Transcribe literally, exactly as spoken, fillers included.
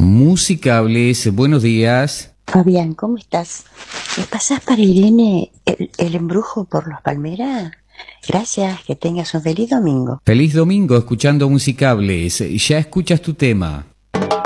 Musicables, buenos días. Fabián, ¿cómo estás? ¿Me pasás para Irene el, el embrujo por los Palmeras? Gracias, que tengas un feliz domingo. Feliz domingo escuchando Musicables. Ya escuchas tu tema.